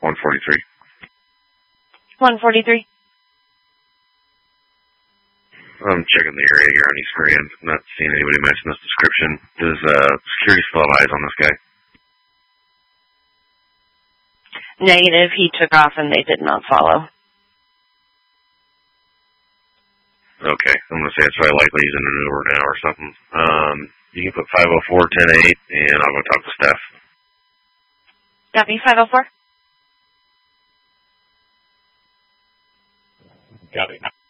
143. 143. I'm checking the area here on East Grand. Not seeing anybody matching this description. Does security still have eyes on this guy? Negative. He took off and they did not follow. Okay, I'm going to say it's very likely he's in an Uber now or something. You can put 504-10-8, and I'll go talk to staff. Copy, 504. Copy.